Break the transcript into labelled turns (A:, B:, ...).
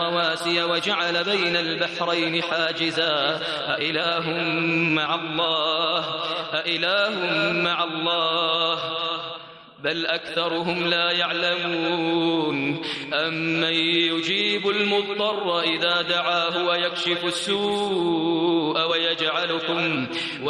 A: رواسي وجعل بين البحرين حاجزا أإله مع الله بل أكثرهم لا يعلمون أمن يجيب المضطر إذا دعاه ويكشف السوء